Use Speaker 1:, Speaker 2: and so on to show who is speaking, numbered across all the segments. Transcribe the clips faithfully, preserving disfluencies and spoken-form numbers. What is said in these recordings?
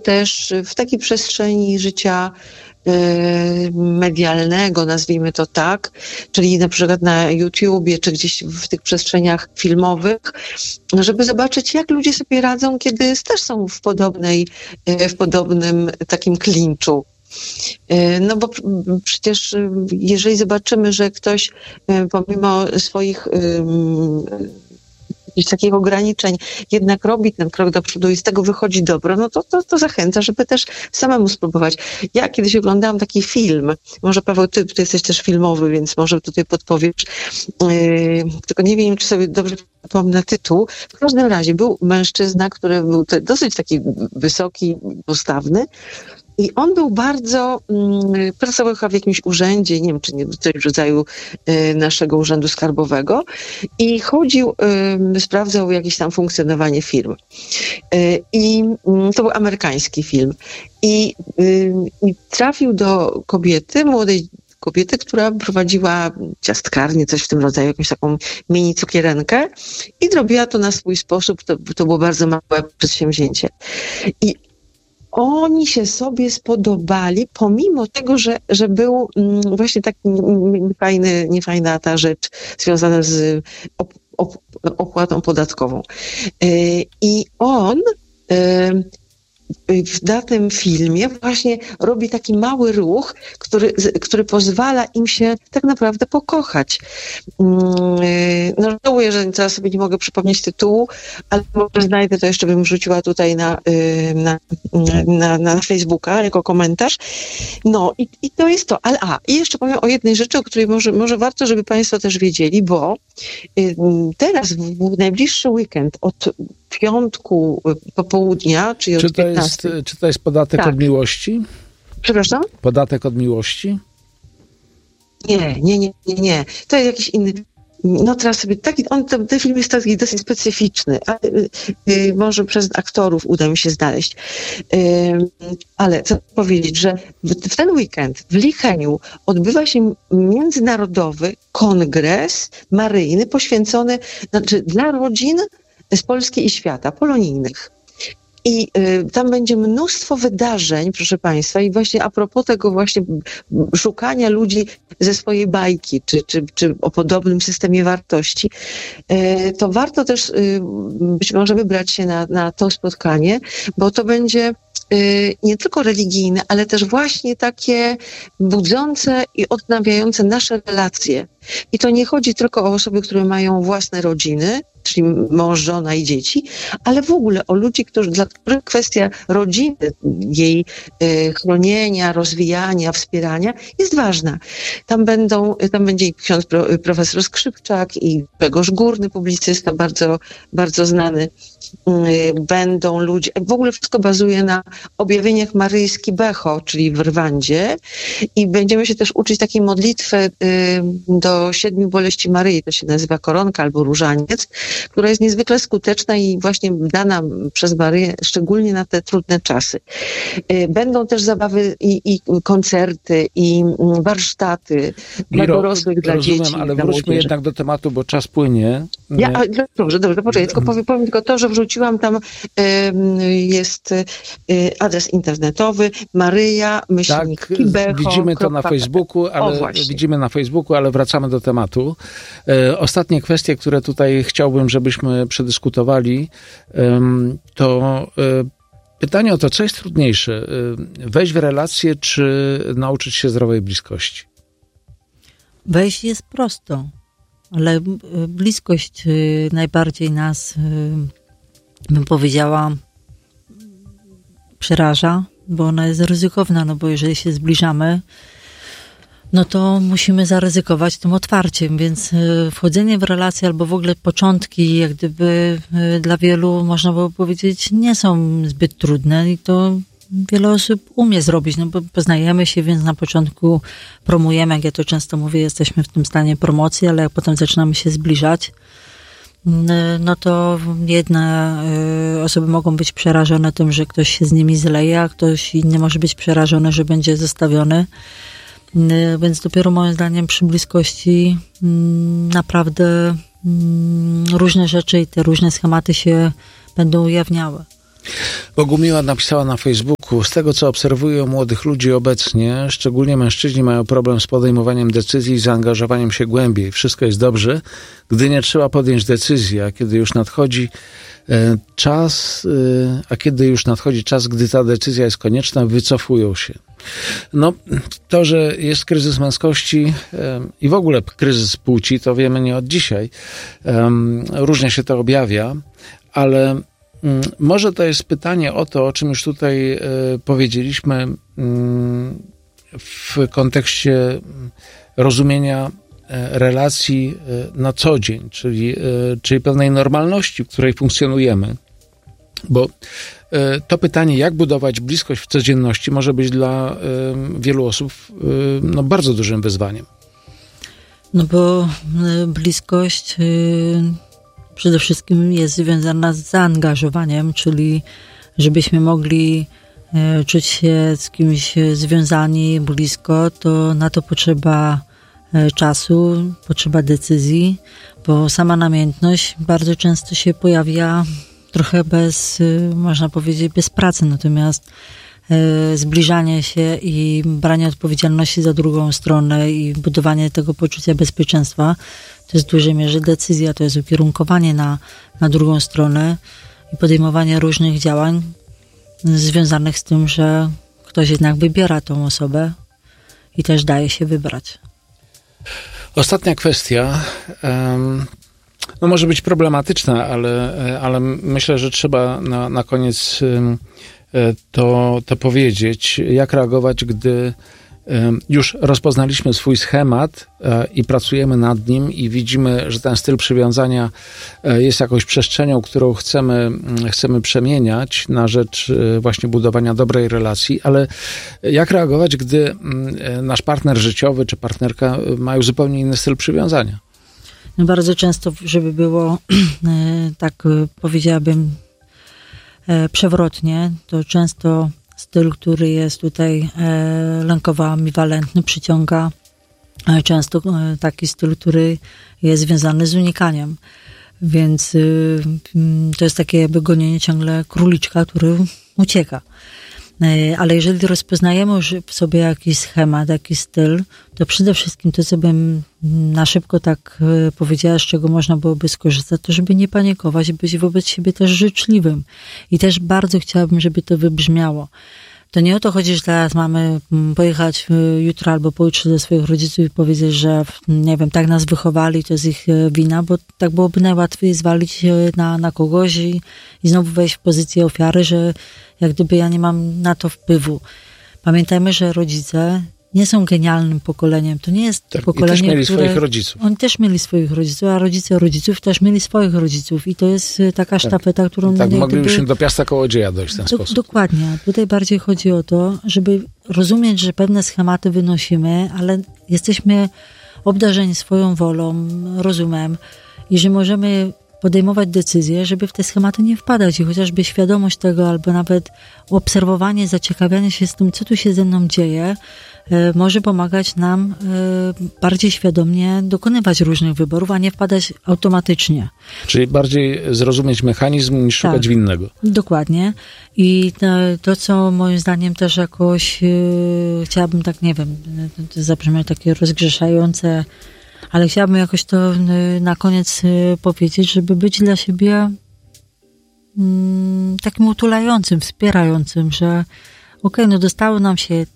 Speaker 1: też w takiej przestrzeni życia medialnego, nazwijmy to tak, czyli na przykład na YouTubie, czy gdzieś w tych przestrzeniach filmowych, żeby zobaczyć, jak ludzie sobie radzą, kiedy też są w podobnej, w podobnym takim klinczu. No bo przecież jeżeli zobaczymy, że ktoś pomimo swoich jakichś takich ograniczeń jednak robi ten krok do przodu i z tego wychodzi dobro, no to, to, to zachęca, żeby też samemu spróbować. Ja kiedyś oglądałam taki film, może Paweł, ty, ty jesteś też filmowy, więc może tutaj podpowiesz, yy, tylko nie wiem, czy sobie dobrze przypomnę tytuł. W każdym razie był mężczyzna, który był dosyć taki wysoki, postawny, i on był bardzo, mm, pracował chyba w jakimś urzędzie, nie wiem, czy nie, coś w rodzaju y, naszego urzędu skarbowego i chodził, y, sprawdzał jakieś tam funkcjonowanie firm. Y, I y, to był amerykański film. I, y, i trafił do kobiety, młodej kobiety, która prowadziła ciastkarnię, coś w tym rodzaju, jakąś taką mini cukierenkę i robiła to na swój sposób. To, to było bardzo małe przedsięwzięcie. I oni się sobie spodobali, pomimo tego, że, że był właśnie tak niefajny, niefajna ta rzecz związana z op, op, opłatą podatkową. I on w danym filmie właśnie robi taki mały ruch, który, który pozwala im się tak naprawdę pokochać. No żałuję, że teraz sobie nie mogę przypomnieć tytułu, ale może znajdę, to jeszcze bym rzuciła tutaj na, na, na, na Facebooka jako komentarz. No i, i to jest to. Ale a, i jeszcze powiem o jednej rzeczy, o której może, może warto, żeby Państwo też wiedzieli, bo teraz w najbliższy weekend od piątku popołudnia, czyli
Speaker 2: czy
Speaker 1: od
Speaker 2: to
Speaker 1: piętnastej.
Speaker 2: Jest, czy to jest podatek
Speaker 1: tak.
Speaker 2: od miłości?
Speaker 1: Przepraszam?
Speaker 2: Podatek od miłości?
Speaker 1: Nie, nie, nie, nie, nie. To jest jakiś inny... No teraz sobie taki, on, ten, ten film jest taki dosyć specyficzny, ale y, może przez aktorów uda mi się znaleźć. Y, ale chcę powiedzieć, że w, w ten weekend w Licheniu odbywa się międzynarodowy kongres maryjny poświęcony, znaczy dla rodzin z Polski i świata, polonijnych. I y, tam będzie mnóstwo wydarzeń, proszę Państwa, i właśnie a propos tego właśnie szukania ludzi ze swojej bajki, czy, czy, czy o podobnym systemie wartości, y, to warto też y, być może wybrać się na, na to spotkanie, bo to będzie y, nie tylko religijne, ale też właśnie takie budzące i odnawiające nasze relacje. I to nie chodzi tylko o osoby, które mają własne rodziny, czyli mąż, żona i dzieci, ale w ogóle o ludzi, którzy, dla których kwestia rodziny, jej y, chronienia, rozwijania, wspierania jest ważna. Tam będą, tam będzie ksiądz pro, profesor Skrzypczak i Grzegorz Górny, publicysta, bardzo, bardzo znany. Y, będą ludzie, w ogóle wszystko bazuje na objawieniach maryjski Becho, czyli w Rwandzie, i będziemy się też uczyć takiej modlitwy y, do siedmiu boleści Maryi, to się nazywa koronka albo różaniec, która jest niezwykle skuteczna i właśnie dana przez Maryję, szczególnie na te trudne czasy. Będą też zabawy i, i koncerty, i warsztaty dla dorosłych, dla
Speaker 2: rozumiem,
Speaker 1: dzieci.
Speaker 2: Ale
Speaker 1: dla
Speaker 2: wróćmy
Speaker 1: młodzieży.
Speaker 2: jednak do tematu, bo czas płynie.
Speaker 1: Ja, a, dobrze, dobrze, poczekaj, tylko powiem, powiem tylko to, że wrzuciłam tam, y, jest y, adres internetowy Maryja, myślnik
Speaker 2: Tak,
Speaker 1: Kibecho,
Speaker 2: widzimy to na Facebooku, ale
Speaker 1: o,
Speaker 2: widzimy na Facebooku, ale wracamy do tematu. E, ostatnie kwestie, które tutaj chciałbym, żebyśmy przedyskutowali, e, to e, pytanie o to, co jest trudniejsze, e, wejść w relację, czy nauczyć się zdrowej bliskości?
Speaker 3: Wejść jest prosto, ale bliskość najbardziej nas, bym powiedziała, przeraża, bo ona jest ryzykowna, no bo jeżeli się zbliżamy, no to musimy zaryzykować tym otwarciem, więc wchodzenie w relacje albo w ogóle początki, jak gdyby dla wielu, można by powiedzieć, nie są zbyt trudne i to wiele osób umie zrobić, no bo poznajemy się, więc na początku promujemy, jak ja to często mówię, jesteśmy w tym stanie promocji, ale jak potem zaczynamy się zbliżać, no to jedne osoby mogą być przerażone tym, że ktoś się z nimi zleje, a ktoś inny może być przerażony, że będzie zostawiony. Więc dopiero moim zdaniem przy bliskości naprawdę różne rzeczy i te różne schematy się będą ujawniały.
Speaker 2: Bogumiła napisała na Facebooku, Tomku, z tego co obserwuję u młodych ludzi obecnie, szczególnie mężczyźni mają problem z podejmowaniem decyzji i zaangażowaniem się głębiej. Wszystko jest dobrze, gdy nie trzeba podjąć decyzji, a kiedy już nadchodzi e, czas, e, a kiedy już nadchodzi czas, gdy ta decyzja jest konieczna, wycofują się. No, to, że jest kryzys męskości e, i w ogóle kryzys płci, to wiemy nie od dzisiaj. E, różnie się to objawia, ale może to jest pytanie o to, o czym już tutaj e, powiedzieliśmy mm, w kontekście rozumienia e, relacji e, na co dzień, czyli, e, czyli pewnej normalności, w której funkcjonujemy. Bo e, to pytanie, jak budować bliskość w codzienności, może być dla e, wielu osób e, no, bardzo dużym wyzwaniem.
Speaker 3: No bo e, bliskość... E... przede wszystkim jest związana z zaangażowaniem, czyli żebyśmy mogli e, czuć się z kimś związani blisko, to na to potrzeba e, czasu, potrzeba decyzji, bo sama namiętność bardzo często się pojawia trochę bez, e, można powiedzieć, bez pracy, natomiast e, zbliżanie się i branie odpowiedzialności za drugą stronę i budowanie tego poczucia bezpieczeństwa to jest w dużej mierze decyzja, to jest ukierunkowanie na, na drugą stronę i podejmowanie różnych działań związanych z tym, że ktoś jednak wybiera tą osobę i też daje się wybrać.
Speaker 2: Ostatnia kwestia, um, no może być problematyczna, ale, ale myślę, że trzeba na, na koniec um, to, to powiedzieć. Jak reagować, gdy już rozpoznaliśmy swój schemat i pracujemy nad nim i widzimy, że ten styl przywiązania jest jakąś przestrzenią, którą chcemy, chcemy przemieniać na rzecz właśnie budowania dobrej relacji, ale jak reagować, gdy nasz partner życiowy czy partnerka mają zupełnie inny styl przywiązania?
Speaker 3: No bardzo często, żeby było tak powiedziałabym przewrotnie, to często styl, który jest tutaj e, lękowo-ambiwalentny, przyciąga e, często e, taki styl, który jest związany z unikaniem. Więc e, to jest takie jakby gonienie ciągle króliczka, który ucieka. E, ale jeżeli rozpoznajemy już w sobie jakiś schemat, jakiś styl, to przede wszystkim to, co bym na szybko tak e, powiedziała, z czego można byłoby skorzystać, to żeby nie panikować, być wobec siebie też życzliwym. I też bardzo chciałabym, żeby to wybrzmiało. To nie o to chodzi, że teraz mamy pojechać jutro albo pojutrze do swoich rodziców i powiedzieć, że nie wiem, tak nas wychowali, to jest ich wina, bo tak byłoby najłatwiej zwalić na, na kogoś i, i znowu wejść w pozycję ofiary, że jak gdyby ja nie mam na to wpływu. Pamiętajmy, że rodzice nie są genialnym pokoleniem. To nie jest
Speaker 2: tak,
Speaker 3: pokolenie,
Speaker 2: i też mieli
Speaker 3: które...
Speaker 2: swoich rodziców.
Speaker 3: Oni też mieli swoich rodziców, a rodzice rodziców też mieli swoich rodziców. I to jest taka sztafeta, tak. którą...
Speaker 2: Tak, mogli
Speaker 3: gdyby...
Speaker 2: już do Piasta Kołodzieja dojść w ten
Speaker 3: Do,
Speaker 2: sposób.
Speaker 3: Dokładnie. Tutaj bardziej chodzi o to, żeby rozumieć, że pewne schematy wynosimy, ale jesteśmy obdarzeni swoją wolą, rozumem i że możemy podejmować decyzje, żeby w te schematy nie wpadać i chociażby świadomość tego, albo nawet obserwowanie, zaciekawianie się z tym, co tu się ze mną dzieje, może pomagać nam bardziej świadomie dokonywać różnych wyborów, a nie wpadać automatycznie.
Speaker 2: Czyli bardziej zrozumieć mechanizm niż
Speaker 3: tak,
Speaker 2: szukać winnego.
Speaker 3: Dokładnie. I to, to, co moim zdaniem też jakoś yy, chciałabym tak, nie wiem, to zabrzmi takie rozgrzeszające, ale chciałabym jakoś to yy, na koniec yy, powiedzieć, żeby być dla siebie yy, takim utulającym, wspierającym, że okej, okay, no dostało nam się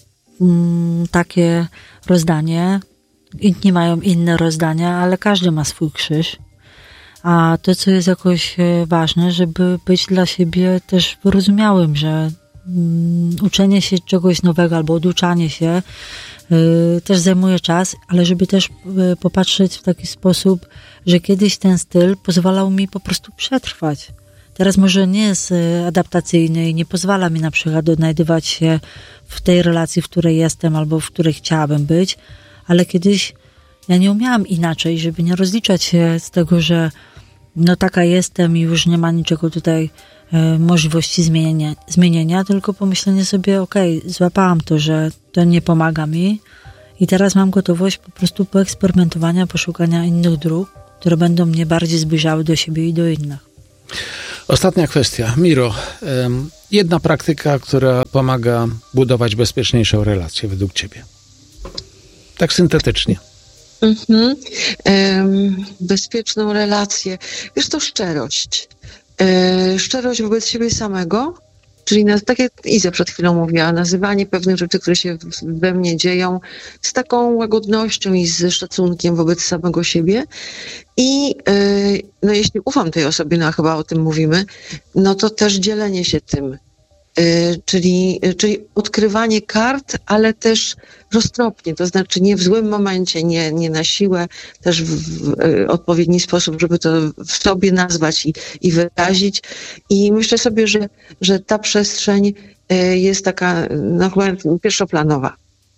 Speaker 3: takie rozdanie, inni mają inne rozdania, ale każdy ma swój krzyż. A to, co jest jakoś ważne, żeby być dla siebie też wyrozumiałym, że um, uczenie się czegoś nowego albo oduczanie się y, też zajmuje czas, ale żeby też y, popatrzeć w taki sposób, że kiedyś ten styl pozwalał mi po prostu przetrwać. Teraz może nie jest adaptacyjny i nie pozwala mi na przykład odnajdywać się w tej relacji, w której jestem albo w której chciałabym być, ale kiedyś ja nie umiałam inaczej, żeby nie rozliczać się z tego, że no taka jestem i już nie ma niczego tutaj e, możliwości zmienienia, zmienienia, tylko pomyślenie sobie, okej, okay, złapałam to, że to nie pomaga mi i teraz mam gotowość po prostu poeksperymentowania, poszukania innych dróg, które będą mnie bardziej zbliżały do siebie i do innych.
Speaker 2: Ostatnia kwestia. Miro, jedna praktyka, która pomaga budować bezpieczniejszą relację według ciebie. Tak syntetycznie.
Speaker 1: Mhm. Um, bezpieczną relację. Wiesz, to szczerość. E, szczerość wobec siebie samego, czyli na, tak jak Iza przed chwilą mówiła, nazywanie pewnych rzeczy, które się we mnie dzieją z taką łagodnością i z szacunkiem wobec samego siebie. I e, no jeśli ufam tej osobie, no a chyba o tym mówimy, no to też dzielenie się tym. Czyli, czyli odkrywanie kart, ale też roztropnie, to znaczy nie w złym momencie, nie, nie na siłę, też w, w odpowiedni sposób, żeby to w sobie nazwać i, i wyrazić. I myślę sobie, że, że ta przestrzeń jest taka no, chyba pierwszoplanowa.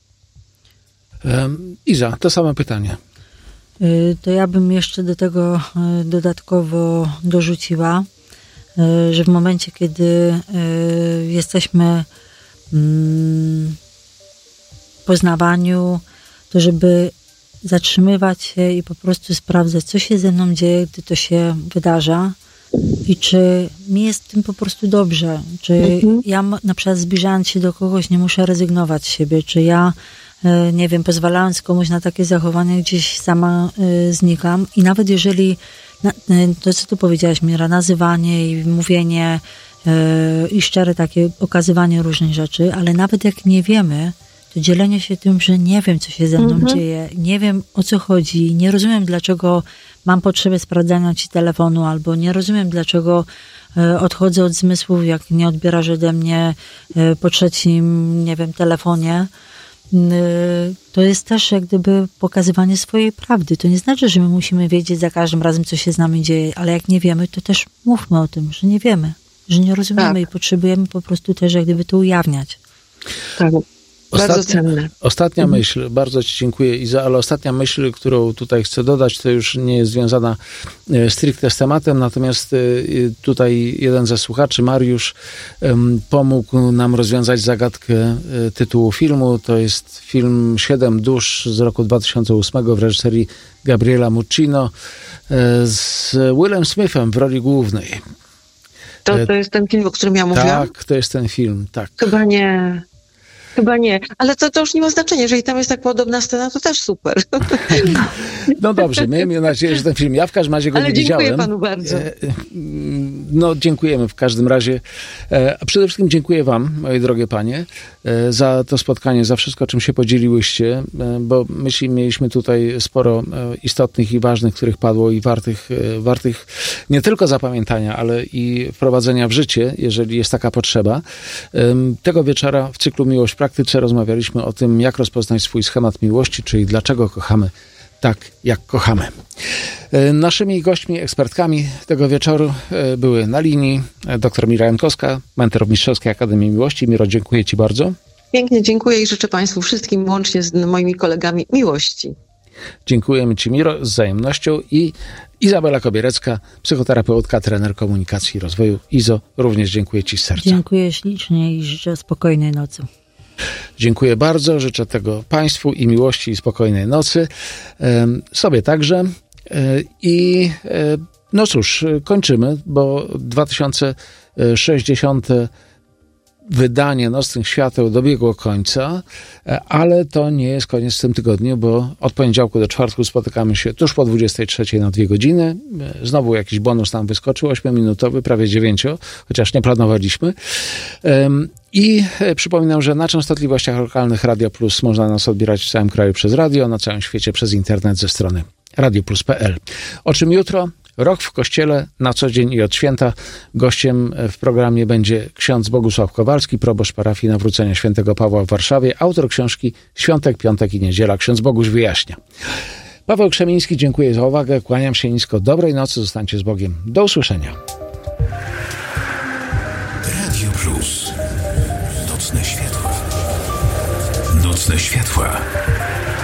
Speaker 2: Um, Iza, to samo pytanie.
Speaker 3: To ja bym jeszcze do tego dodatkowo dorzuciła, że w momencie, kiedy jesteśmy w poznawaniu, to żeby zatrzymywać się i po prostu sprawdzać, co się ze mną dzieje, gdy to się wydarza i czy mi jest w tym po prostu dobrze, czy mhm. ja na przykład zbliżając się do kogoś nie muszę rezygnować z siebie, czy ja nie wiem, pozwalając komuś na takie zachowanie gdzieś sama znikam i nawet jeżeli to, co tu powiedziałaś, Mira, nazywanie i mówienie yy, i szczere takie okazywanie różnych rzeczy, ale nawet jak nie wiemy, to dzielenie się tym, że nie wiem, co się ze mną mhm. dzieje, nie wiem, o co chodzi, nie rozumiem, dlaczego mam potrzebę sprawdzania ci telefonu, albo nie rozumiem, dlaczego yy, odchodzę od zmysłów, jak nie odbierasz ode mnie yy, po trzecim, nie wiem, telefonie. To jest też jak gdyby pokazywanie swojej prawdy. To nie znaczy, że my musimy wiedzieć za każdym razem, co się z nami dzieje, ale jak nie wiemy, to też mówmy o tym, że nie wiemy, że nie rozumiemy tak. i potrzebujemy po prostu też jak gdyby to ujawniać.
Speaker 1: Tak. Bardzo
Speaker 2: Ostatnia,
Speaker 1: cenne.
Speaker 2: Ostatnia
Speaker 1: mhm.
Speaker 2: myśl, bardzo ci dziękuję, Iza, ale ostatnia myśl, którą tutaj chcę dodać, to już nie jest związana stricte z tematem, natomiast tutaj jeden ze słuchaczy, Mariusz, pomógł nam rozwiązać zagadkę tytułu filmu. To jest film Siedem dusz z roku dwa tysiące ósmego w reżyserii Gabriela Muccino z Willem Smithem w roli głównej.
Speaker 1: To, to jest ten film, o którym ja mówiłam?
Speaker 2: Tak, to jest ten film, tak.
Speaker 1: Chyba nie... Chyba nie, ale to, to już nie ma znaczenia. Jeżeli tam jest tak podobna scena, to też super.
Speaker 2: No dobrze, miejmy nadzieję, że ten film, ja w każdym razie go
Speaker 1: ale
Speaker 2: nie widziałem.
Speaker 1: dziękuję panu bardzo.
Speaker 2: No dziękujemy w każdym razie. A przede wszystkim dziękuję wam, moje drogie panie, za to spotkanie, za wszystko, czym się podzieliłyście, bo myślę, mieliśmy tutaj sporo istotnych i ważnych, których padło i wartych, wartych nie tylko zapamiętania, ale i wprowadzenia w życie, jeżeli jest taka potrzeba. Tego wieczora w cyklu Miłość w praktyce rozmawialiśmy o tym, jak rozpoznać swój schemat miłości, czyli dlaczego kochamy tak, jak kochamy. Naszymi gośćmi, ekspertkami tego wieczoru były na linii dr Mira Jankowska, mentor Mistrzowskiej Akademii Miłości. Miro, dziękuję ci bardzo.
Speaker 1: Pięknie dziękuję i życzę państwu wszystkim, łącznie z moimi kolegami, miłości.
Speaker 2: Dziękujemy ci, Miro, z wzajemnością. I Izabela Kobierecka, psychoterapeutka, trener komunikacji i rozwoju. Izo, również dziękuję ci z serca.
Speaker 3: Dziękuję ślicznie i życzę spokojnej nocy.
Speaker 2: Dziękuję bardzo, życzę tego państwu i miłości i spokojnej nocy, sobie także. I no cóż, kończymy, bo dwa tysiące sześćdziesiąte wydanie Nocnych Świateł dobiegło końca, ale to nie jest koniec w tym tygodniu, bo od poniedziałku do czwartku spotykamy się tuż po dwudziestej trzeciej na dwie godziny. Znowu jakiś bonus nam wyskoczył, ośmiominutowy, prawie dziewięcio, chociaż nie planowaliśmy. I przypominam, że na częstotliwościach lokalnych Radio Plus można nas odbierać w całym kraju przez radio, na całym świecie przez internet ze strony radio plus kropka p l. O czym jutro? Rok w Kościele na co dzień i od święta. Gościem w programie będzie ksiądz Bogusław Kowalski, proboszcz parafii Nawrócenia Świętego Pawła w Warszawie, autor książki Świątek, Piątek i Niedziela. Ksiądz Boguś wyjaśnia. Paweł Krzemiński, dziękuję za uwagę, kłaniam się nisko. Dobrej nocy, zostańcie z Bogiem. Do usłyszenia.
Speaker 4: Radio Plus. Nocne światła. Nocne światła.